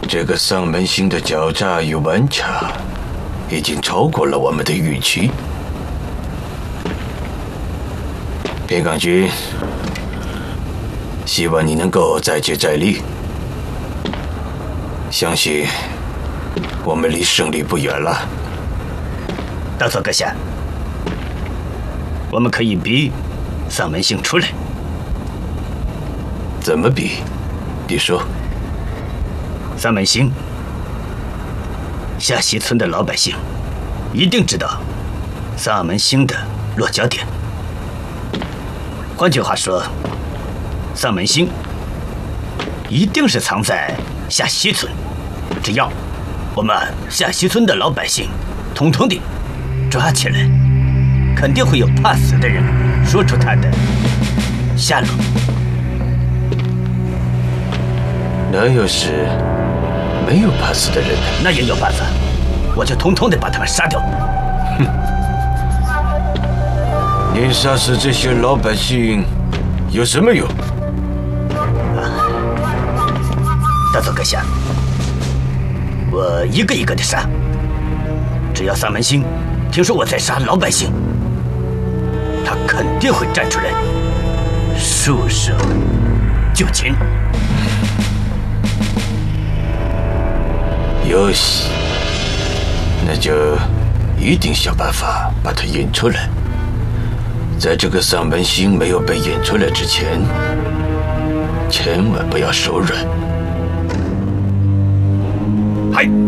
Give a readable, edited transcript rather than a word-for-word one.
这个丧门星的狡诈与顽强，已经超过了我们的预期。边港君，希望你能够再接再厉，相信我们离胜利不远了。 大佐阁下，我们可以逼丧门星出来。 怎么逼？你说。 丧门星下西村的老百姓一定知道丧门星的落脚点。换句话说，丧门星一定是藏在下西村。只要我们下西村的老百姓统统地抓起来，肯定会有怕死的人说出他的下落。 那要是没有怕死的人呢？ 那也有办法，我就统统地把他们杀掉。 哼！你杀死这些老百姓有什么用？ 大佐阁下，我一个一个地杀。只要丧门星听说我在杀老百姓，他肯定会站出来束手就擒。 游戏，那就一定想办法把他引出来。在这个丧门星没有被引出来之前，千万不要手软。 嗨！